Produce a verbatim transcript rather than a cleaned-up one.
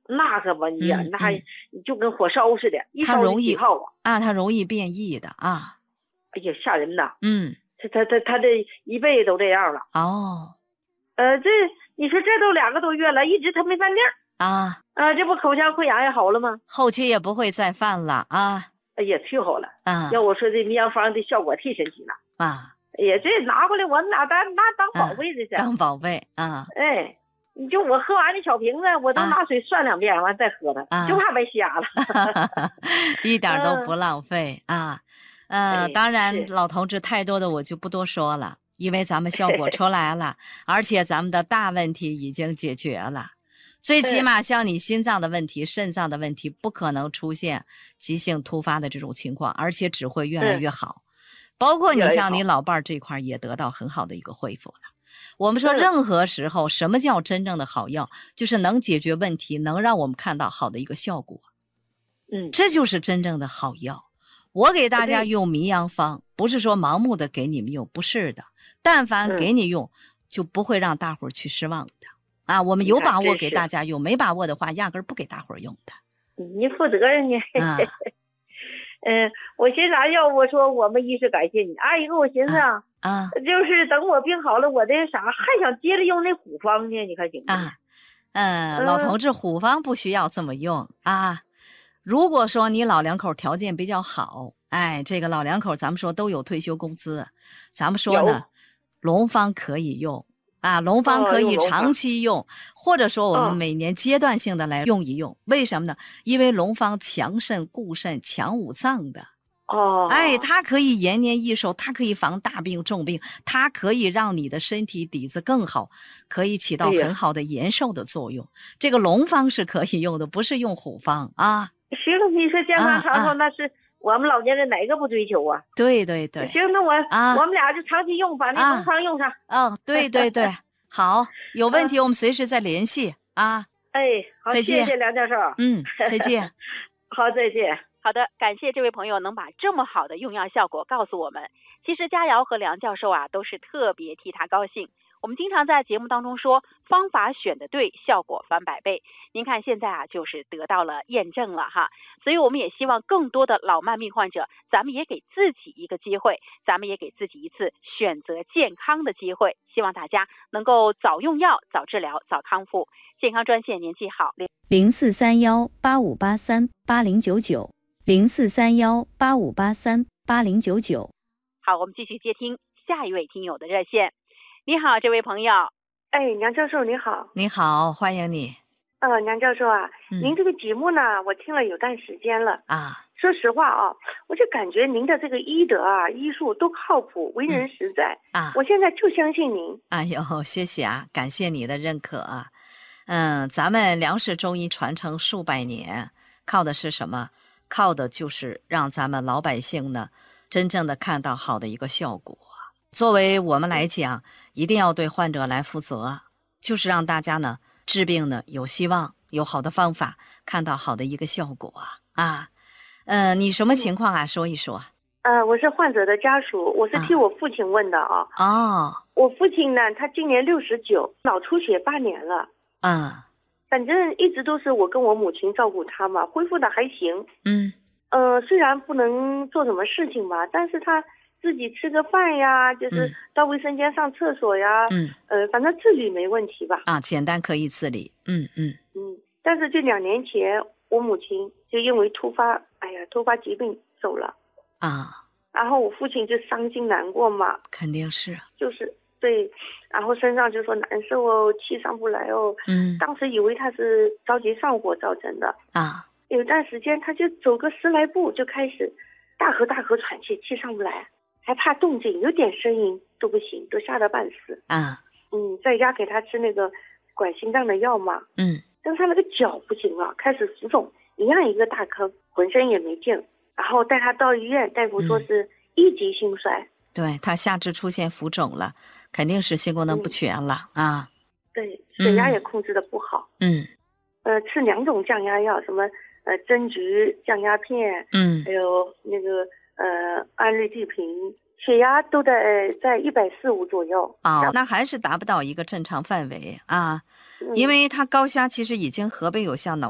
那可不你呀、 嗯那嗯， 就跟火烧似的，一烧就它容易起泡啊！ 啊，它容易变异的啊。 哎呀，吓人呐！ 嗯， 他他他他这一辈子都这样了。 哦呃，这你说这都两个多月了，一直他没犯病。 啊， 啊，这不口腔溃疡也好了吗？ 后期也不会再犯了啊。 哎呀，忒好了。 啊要我说这迷羊方的效果忒神奇了。 啊哎呀，这拿回来我们俩当拿当宝啊， 贝这是。 当宝贝啊哎，你就我喝完那小瓶子，我都啊拿水涮两遍，完再喝它， 啊， 就怕白瞎了。 一点都不嗯， 浪费啊。呃， 哎， 当然， 是。 老同志太多的我就不多说了，因为咱们效果出来了，而且咱们的大问题已经解决了。最起嗯码像你心脏的问题、肾脏的问题，不可能出现急性突发的这种情况，而且只会越来嗯， 越好。包括你像你越来越好。 老伴儿这块儿也得到很好的一个恢复了。我们说， 嗯任何时候，什么叫真正的好药？就是能解决问题，能让我们看到好的一个效果， 嗯， 这就是真正的好药。我给大家对。 用迷羊方，不是说盲目的给你们用，不是的。但凡嗯， 给你用，就不会让大伙儿去失望的啊。我们你看有把握给真是大家用，没把握的话，压根儿不给大伙儿用的你负责任呢。 啊嗯，我寻思啥要我说我们一是感谢你，二一个我寻思啊啊， 啊就是等我病好了，我这啥还想接着用那虎方呢，你看行不行？ 啊！嗯，老嗯同志，虎方不需要这么用啊。如果说你老两口条件比较好，哎，这个老两口咱们说都有退休工资，咱们说呢，龙方可以用啊，龙方哦， 可以长用龙方。 期用，或者说我们嗯， 每年阶段性的来用一用。为什么呢？因为龙方强肾固肾、强五脏的。 哦， 哎，它可以延年益寿，它可以防大病重病，它可以让你的身体底子更好，可以起到哎呀， 很好的延寿的作用。这个龙方是可以用的，不是用虎方啊行了，你说健康啊长寿， 啊！ 那是我们老年人哪个不追求啊？ 对对对行，那我啊我们俩就长期用，把那龙啊！ 方用上。 哦，对对对，好，有问题嗯， 我们随时再联系啊！ 哎，好，谢再见， 谢梁教授。 嗯，再见。 好，再见。 好的，感谢这位朋友能把这么好的用药效果告诉我们。其实佳瑶和梁教授啊，都是特别替他高兴。我们经常在节目当中说，方法选的对，效果翻百倍。您看现在啊，就是得到了验证了哈。所以我们也希望更多的老慢病患者，咱们也给自己一个机会，咱们也给自己一次选择健康的机会。希望大家能够早用药、早治疗、早康复。健康专线您记好： 零四三幺八五八三八零九九，零四三幺八五八三八零九九。 好，我们继续接听下一位听友的热线。你好，这位朋友。 哎，梁教授你好。 你好，欢迎你。 呃，梁教授啊， 嗯您这个节目呢，我听了有段时间了。 啊， 说实话啊，我就感觉您的这个医德啊、医术都靠谱，为人实在。 啊我现在就相信您。 哎呦，谢谢啊，感谢你的认可啊。嗯，咱们梁氏中医传承数百年，靠的是什么？靠的就是让咱们老百姓呢，真正的看到好的一个效果。作为我们来讲，一定要对患者来负责，就是让大家呢治病呢有希望，有好的方法，看到好的一个效果啊。嗯，你什么情况啊？说一说。 呃，我是患者的家属，我是替我父亲问的啊。 哦， 我父亲呢，他今年六十九，脑出血八年了。 嗯反正一直都是我跟我母亲照顾他嘛，恢复的还行。 嗯呃，虽然不能做什么事情吧，但是他自己吃个饭呀，就是嗯到卫生间上厕所呀， 嗯呃，反正自理没问题吧。 啊，简单可以自理。嗯嗯嗯，但是这两年前，我母亲就因为突发，哎呀，突发疾病走了， 啊， 然后我父亲就伤心难过嘛， 肯定是。 就是对，然后身上就说难受哦，气上不来哦。 嗯当时以为他是着急上火造成的， 啊有段时间他就走个十来步就开始大喝大喝喘气，气上不来，还怕动静，有点声音都不行，都吓得半死。 啊嗯，在家给他吃那个管心脏的药嘛， 嗯但是他那个脚不行了，开始浮肿，一样一个大坑，浑身也没劲。然后带他到医院，大夫说是一级心衰。 对，他下肢出现浮肿了，肯定是心功能不全了、嗯、啊。 对，血压也控制的不好。 嗯， 呃，吃两种降压药，什么呃针菊降压片， 嗯， 还有那个呃安利地平，血压都在在一百四五左右。 哦，那还是达不到一个正常范围啊， 嗯、 因为他高压其实已经合并有像脑